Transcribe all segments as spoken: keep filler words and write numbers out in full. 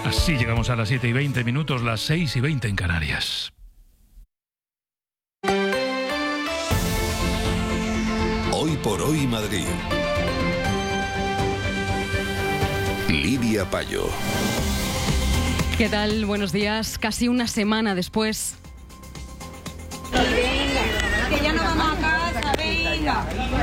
Así llegamos a las siete y veinte minutos, las seis y veinte en Canarias. Hoy por hoy Madrid. Lidia Payo. ¿Qué tal? Buenos días. Casi una semana después. Venga, que ya no vamos a casa, venga.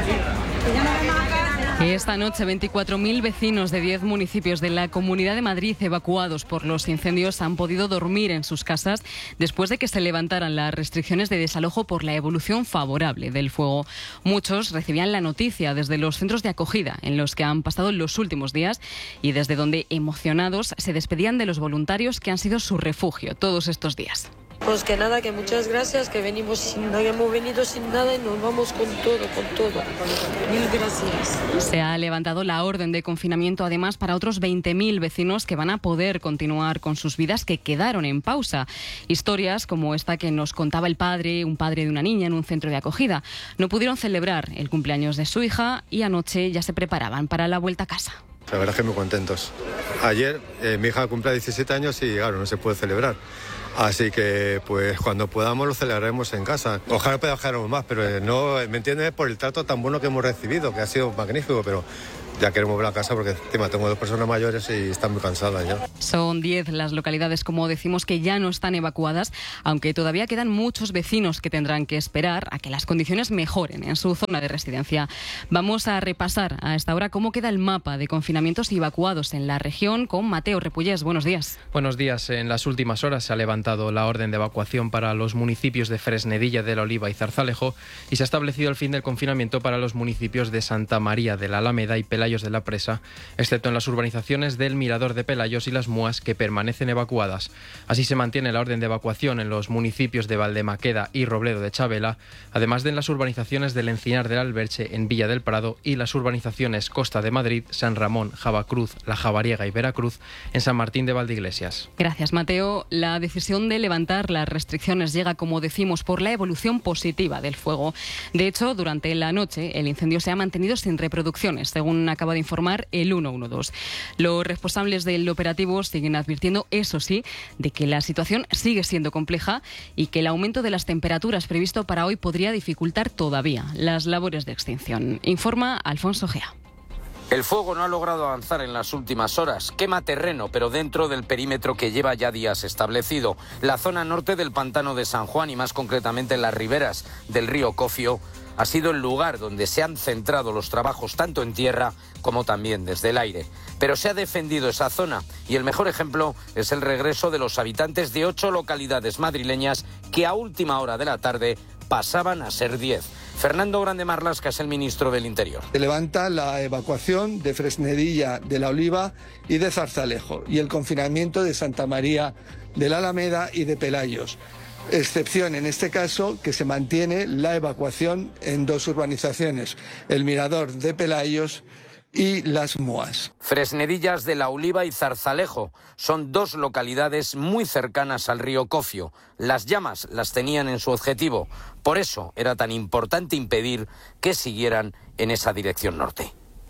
Que ya no vamos a casa. Esta noche, veinticuatro mil vecinos de diez municipios de la Comunidad de Madrid evacuados por los incendios han podido dormir en sus casas después de que se levantaran las restricciones de desalojo por la evolución favorable del fuego. Muchos recibían la noticia desde los centros de acogida en los que han pasado los últimos días y desde donde, emocionados, se despedían de los voluntarios que han sido su refugio todos estos días. Pues que nada, que muchas gracias, que venimos sin nada, hemos venido sin nada y nos vamos con todo, con todo. Mil gracias. Se ha levantado la orden de confinamiento además para otros veinte mil vecinos que van a poder continuar con sus vidas que quedaron en pausa. Historias como esta que nos contaba el padre, un padre de una niña en un centro de acogida. No pudieron celebrar el cumpleaños de su hija y anoche ya se preparaban para la vuelta a casa. La verdad es que muy contentos. Ayer eh, mi hija cumple diecisiete años y claro, no se puede celebrar. Así que, pues, cuando podamos lo celebraremos en casa. Ojalá pedajáramos más, pero no, ¿me entiendes? Por el trato tan bueno que hemos recibido, que ha sido magnífico, pero ya queremos volver a casa porque encima tengo dos personas mayores y están muy cansadas ya. Son diez las localidades, como decimos, que ya no están evacuadas, aunque todavía quedan muchos vecinos que tendrán que esperar a que las condiciones mejoren en su zona de residencia. Vamos a repasar a esta hora cómo queda el mapa de confinamientos y evacuados en la región con Mateo Repullés. Buenos días. Buenos días. En las últimas horas se ha levantado la orden de evacuación para los municipios de Fresnedilla de la Oliva y Zarzalejo y se ha establecido el fin del confinamiento para los municipios de Santa María de la Alameda y Pelayos de la Presa, excepto en las urbanizaciones del Mirador de Pelayos y Las Muas, que permanecen evacuadas. Así se mantiene la orden de evacuación en los municipios de Valdemaqueda y Robledo de Chavela, además de en las urbanizaciones del Encinar del Alberche en Villa del Prado y las urbanizaciones Costa de Madrid, San Ramón, Javacruz, La Javariega y Veracruz en San Martín de Valdeiglesias. Gracias, Mateo. La decisión de levantar las restricciones llega, como decimos, por la evolución positiva del fuego. De hecho, durante la noche el incendio se ha mantenido sin reproducciones, según acaba de informar el ciento doce. Los responsables del operativo siguen advirtiendo, eso sí, de que la situación sigue siendo compleja y que el aumento de las temperaturas previsto para hoy podría dificultar todavía las labores de extinción. Informa Alfonso Gea. El fuego no ha logrado avanzar en las últimas horas. Quema terreno, pero dentro del perímetro que lleva ya días establecido. La zona norte del pantano de San Juan y más concretamente en las riberas del río Cofio ha sido el lugar donde se han centrado los trabajos tanto en tierra como también desde el aire. Pero se ha defendido esa zona y el mejor ejemplo es el regreso de los habitantes de ocho localidades madrileñas que a última hora de la tarde pasaban a ser diez. Fernando Grande Marlaska es el ministro del Interior. Se levanta la evacuación de Fresnedilla de la Oliva y de Zarzalejo y el confinamiento de Santa María de la Alameda y de Pelayos. Excepción en este caso que se mantiene la evacuación en dos urbanizaciones, el Mirador de Pelayos y Las Muas. Fresnedillas de la Oliva y Zarzalejo son dos localidades muy cercanas al río Cofio. Las llamas las tenían en su objetivo, por eso era tan importante impedir que siguieran en esa dirección norte.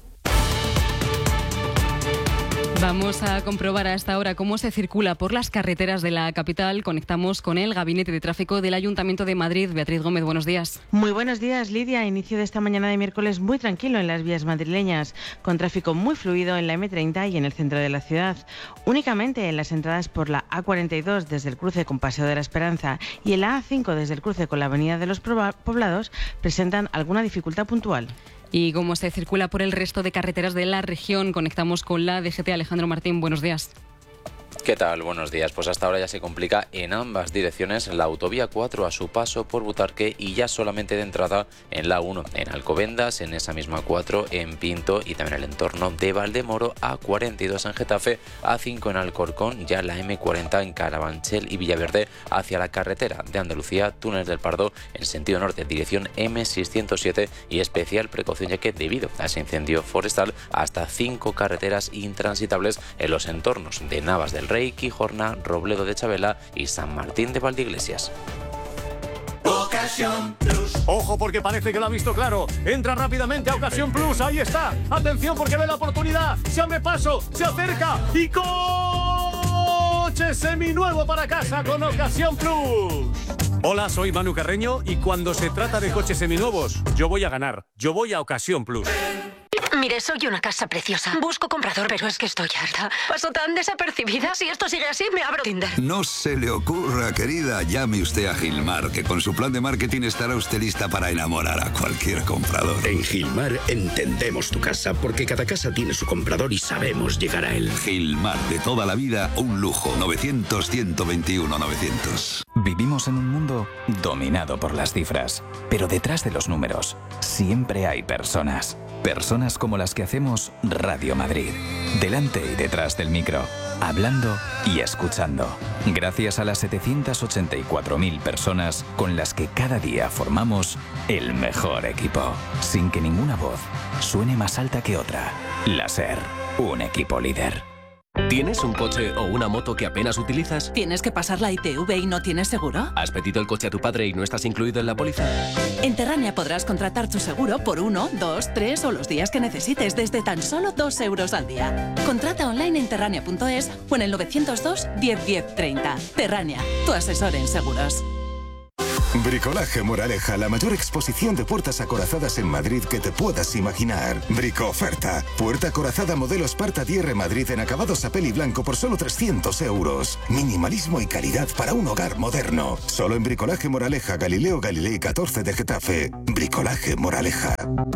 Vamos a comprobar a esta hora cómo se circula por las carreteras de la capital. Conectamos con el Gabinete de Tráfico del Ayuntamiento de Madrid. Beatriz Gómez, buenos días. Muy buenos días, Lidia. Inicio de esta mañana de miércoles muy tranquilo en las vías madrileñas, con tráfico muy fluido en la eme treinta y en el centro de la ciudad. Únicamente en las entradas por la a cuarenta y dos desde el cruce con Paseo de la Esperanza y en la a cinco desde el cruce con la Avenida de los Poblados presentan alguna dificultad puntual. Y cómo se circula por el resto de carreteras de la región, conectamos con la D G T. Alejandro Martín, buenos días. ¿Qué tal? Buenos días. Pues hasta ahora ya se complica en ambas direcciones la autovía cuatro a su paso por Butarque y ya solamente de entrada en la uno, en Alcobendas, en esa misma cuatro, en Pinto y también el entorno de Valdemoro, a cuarenta y dos en Getafe, a cinco en Alcorcón, ya la eme cuarenta en Carabanchel y Villaverde hacia la carretera de Andalucía, Túnel del Pardo en sentido norte, dirección eme seiscientos siete y especial precaución ya que debido a ese incendio forestal hasta cinco carreteras intransitables en los entornos de Navas del Rey, Quijorna, Robledo de Chavela y San Martín de Valdeiglesias. Ocasión Plus. Ojo porque parece que lo ha visto claro. Entra rápidamente a Ocasión Plus. Ahí está. Atención porque ve la oportunidad. Se abre paso. Se acerca. Y ¡gol! coche seminuevo para casa con Ocasión Plus. Hola, soy Manu Carreño y cuando se trata de coches seminuevos, yo voy a ganar. Yo voy a Ocasión Plus. Mire, soy una casa preciosa. Busco comprador, pero es que estoy harta. Paso tan desapercibida. Si esto sigue así, me abro Tinder. No se le ocurra, querida. Llame usted a Gilmar, que con su plan de marketing estará usted lista para enamorar a cualquier comprador. En Gilmar entendemos tu casa, porque cada casa tiene su comprador y sabemos llegar a él. Gilmar, de toda la vida, un lujo. novecientos, ciento veintiuno, novecientos. Vivimos en un mundo dominado por las cifras, pero detrás de los números siempre hay personas. Personas como las que hacemos Radio Madrid. Delante y detrás del micro, hablando y escuchando. Gracias a las setecientas ochenta y cuatro mil personas con las que cada día formamos el mejor equipo. Sin que ninguna voz suene más alta que otra. La SER, un equipo líder. ¿Tienes un coche o una moto que apenas utilizas? ¿Tienes que pasar la I T V y no tienes seguro? ¿Has pedido el coche a tu padre y no estás incluido en la póliza? En Terrania podrás contratar tu seguro por uno, dos, tres o los días que necesites desde tan solo dos euros al día. Contrata online en terrania punto es o en el novecientos dos, diez, diez, treinta. Terrania, tu asesor en seguros. Bricolaje Moraleja, la mayor exposición de puertas acorazadas en Madrid que te puedas imaginar. Brico oferta. Puerta acorazada modelo Sparta D R Madrid en acabados a peli blanco por solo trescientos euros. Minimalismo y calidad para un hogar moderno. Solo en Bricolaje Moraleja, Galileo Galilei catorce de Getafe. Bricolaje Moraleja.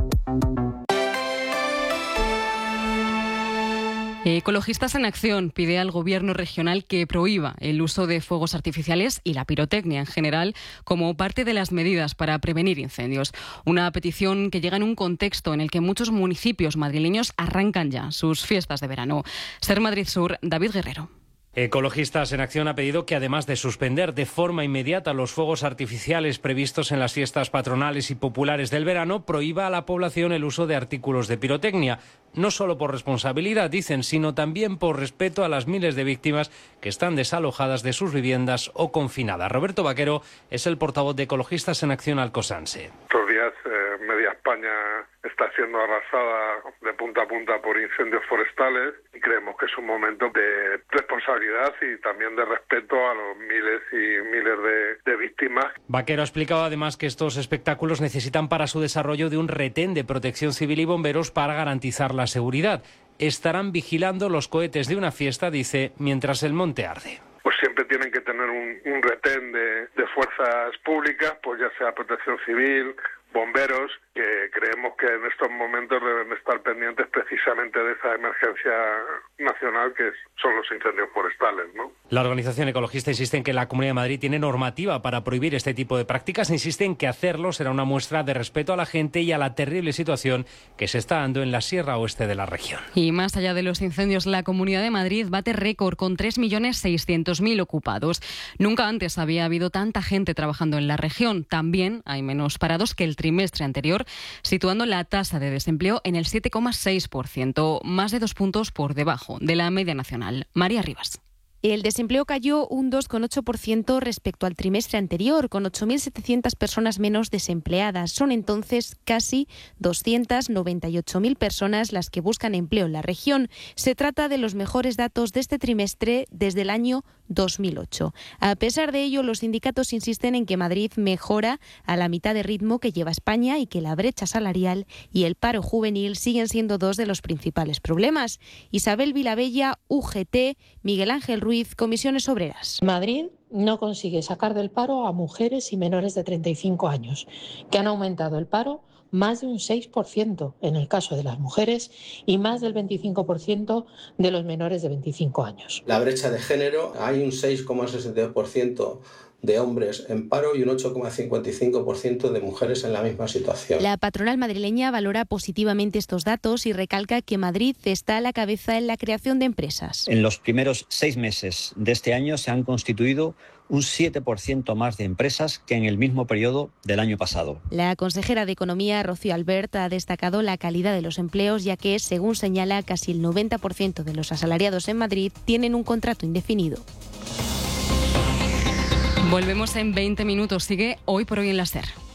Ecologistas en Acción pide al Gobierno regional que prohíba el uso de fuegos artificiales y la pirotecnia en general como parte de las medidas para prevenir incendios. Una petición que llega en un contexto en el que muchos municipios madrileños arrancan ya sus fiestas de verano. Ser Madrid Sur, David Guerrero. Ecologistas en Acción ha pedido que, además de suspender de forma inmediata los fuegos artificiales previstos en las fiestas patronales y populares del verano, prohíba a la población el uso de artículos de pirotecnia. No solo por responsabilidad, dicen, sino también por respeto a las miles de víctimas que están desalojadas de sus viviendas o confinadas. Roberto Vaquero es el portavoz de Ecologistas en Acción Alcosanse. Estos días eh, media España está siendo arrasada de punta a punta por incendios forestales y creemos que es un momento de responsabilidad y también de respeto a los miles y miles de, de víctimas. Vaquero ha explicado además que estos espectáculos necesitan para su desarrollo de un retén de protección civil y bomberos para garantizar la seguridad. Estarán vigilando los cohetes de una fiesta, dice, mientras el monte arde. Pues siempre tienen que tener un, un retén de, de fuerzas públicas, pues ya sea protección civil, bomberos, que creemos que en estos momentos deben estar pendientes precisamente de esa emergencia nacional que son los incendios forestales, ¿no? La organización ecologista insiste en que la Comunidad de Madrid tiene normativa para prohibir este tipo de prácticas. Insiste en que hacerlo será una muestra de respeto a la gente y a la terrible situación que se está dando en la Sierra Oeste de la región. Y más allá de los incendios, la Comunidad de Madrid bate récord con tres millones seiscientos mil ocupados. Nunca antes había habido tanta gente trabajando en la región. También hay menos parados que el trimestre anterior, situando la tasa de desempleo en el siete coma seis por ciento, más de dos puntos por debajo de la media nacional. María Rivas. El desempleo cayó un dos coma ocho por ciento respecto al trimestre anterior, con ocho mil setecientas personas menos desempleadas. Son entonces casi doscientas noventa y ocho mil personas las que buscan empleo en la región. Se trata de los mejores datos de este trimestre desde el año dos mil ocho. A pesar de ello, los sindicatos insisten en que Madrid mejora a la mitad de ritmo que lleva España y que la brecha salarial y el paro juvenil siguen siendo dos de los principales problemas. Isabel Vilabella, U G T, Miguel Ángel Ruiz, Comisiones Obreras. Madrid no consigue sacar del paro a mujeres y menores de treinta y cinco años, que han aumentado el paro más de un seis por ciento en el caso de las mujeres y más del veinticinco por ciento de los menores de veinticinco años. La brecha de género, hay un seis coma sesenta y dos por ciento de hombres en paro y un ocho coma cincuenta y cinco por ciento de mujeres en la misma situación. La patronal madrileña valora positivamente estos datos y recalca que Madrid está a la cabeza en la creación de empresas. En los primeros seis meses de este año se han constituido un siete por ciento más de empresas que en el mismo periodo del año pasado. La consejera de Economía, Rocío Albert, ha destacado la calidad de los empleos, ya que, según señala, casi el noventa por ciento de los asalariados en Madrid tienen un contrato indefinido. Volvemos en veinte minutos. Sigue Hoy por Hoy en la SER.